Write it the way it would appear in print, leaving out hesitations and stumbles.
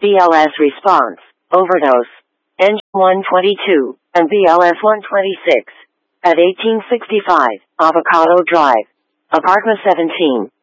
BLS response, overdose, Engine 122, and BLS 126. At 1865, Avocado Drive, Apartment 17.